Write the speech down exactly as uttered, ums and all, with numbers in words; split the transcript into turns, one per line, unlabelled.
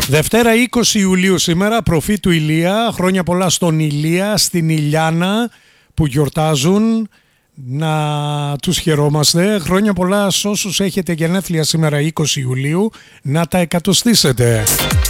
Δευτέρα είκοσι Ιουλίου σήμερα, προφή του Ηλία. Χρόνια πολλά στον Ηλία, στην Ηλιάνα που γιορτάζουν. Να τους χαιρόμαστε. Χρόνια πολλά σε όσους έχετε γενέθλια σήμερα είκοσι Ιουλίου. Να τα εκατοστήσετε.